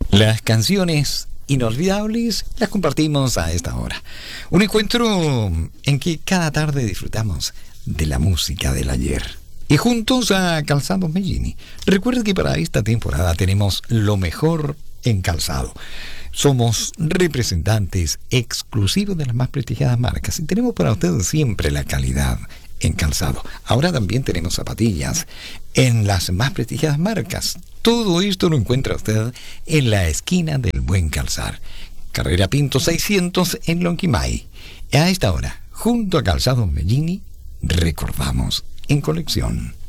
Las canciones inolvidables las compartimos a esta hora. Un encuentro en que cada tarde disfrutamos de la música del ayer. Y juntos a Calzados Mellini. Recuerde que para esta temporada tenemos lo mejor en calzado. Somos representantes exclusivos de las más prestigiadas marcas y tenemos para ustedes siempre la calidad en calzado. Ahora también tenemos zapatillas en las más prestigiadas marcas. Todo esto lo encuentra usted en la esquina del Buen Calzar. Carrera Pinto 600 en Lonquimay. A esta hora, junto a Calzados Mellini, recordamos en colección.